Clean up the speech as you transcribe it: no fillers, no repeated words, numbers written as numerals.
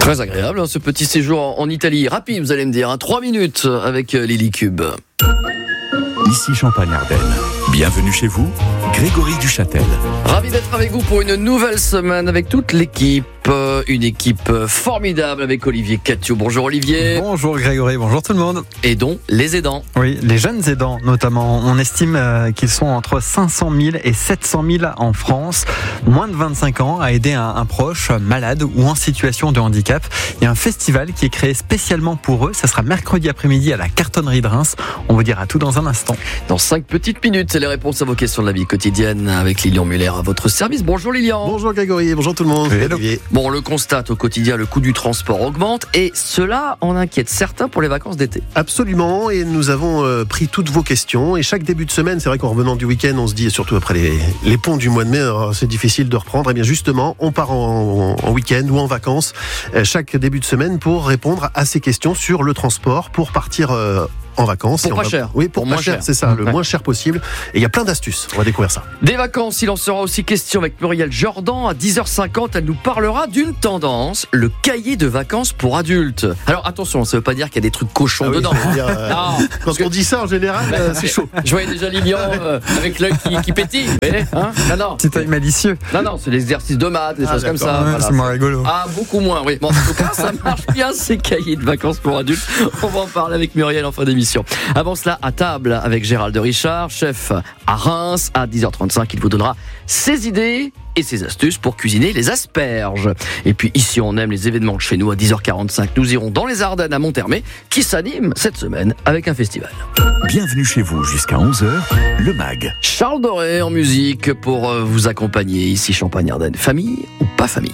Très agréable ce petit séjour en Italie. Rapide, vous allez me dire, 3 minutes avec Lily Cube. Ici Champagne-Ardenne. Bienvenue chez vous, Grégory Duchâtel. Ravi d'être avec vous pour une nouvelle semaine avec toute l'équipe. Une équipe formidable avec Olivier Catio. Bonjour Olivier. Bonjour Grégory, bonjour tout le monde. Et donc les aidants. Oui, les jeunes aidants notamment. On estime qu'ils sont entre 500 000 et 700 000 en France. Moins de 25 ans à aider un proche malade ou en situation de handicap. Il y a un festival qui est créé spécialement pour eux. Ça sera mercredi après-midi à la Cartonnerie de Reims. On vous dira tout dans un instant. Dans 5 petites minutes, c'est les réponses à vos questions de la vie quotidienne avec Lilian Muller à votre service. Bonjour Lilian. Bonjour Grégory, bonjour tout le monde. Hello. Bon, on le constate au quotidien, le coût du transport augmente et cela en inquiète certains pour les vacances d'été. Absolument, et nous avons pris toutes vos questions. Et chaque début de semaine, c'est vrai qu'en revenant du week-end, on se dit, surtout après les ponts du mois de mai, c'est difficile de reprendre. Et bien justement, on part en week-end ou en vacances chaque début de semaine pour répondre à ces questions sur le transport pour partir en vacances. Pour pas cher. Oui, pour moins pas cher, cher. c'est ça, le moins cher possible. Et il y a plein d'astuces, on va découvrir ça. Des vacances, il en sera aussi question avec Muriel Jordan. À 10h50, elle nous parlera d'une tendance, le cahier de vacances pour adultes. Alors attention, ça veut pas dire qu'il y a des trucs cochons dedans. C'est-à-dire, Non, quand on dit ça, en général, c'est chaud. je voyais déjà Lilian avec l'œil qui pétille. Mais, non, Petit œil malicieux. non, c'est l'exercice de maths, des choses comme ça. Ouais, Voilà. c'est moins rigolo. Ah, beaucoup moins, oui. Bon, en tout cas, ça marche bien, ces cahiers de vacances pour adultes. On va en parler avec Muriel en fin d'émission. Avant cela, à table avec Gérald Richard, chef à Reims. À 10h35, il vous donnera ses idées et ses astuces pour cuisiner les asperges. Et puis ici, on aime les événements de chez nous. À 10h45, nous irons dans les Ardennes à Monthermé, qui s'anime cette semaine avec un festival. Bienvenue chez vous jusqu'à 11h, le MAG. Charles Doré en musique pour vous accompagner ici Champagne-Ardenne. Famille ou pas famille?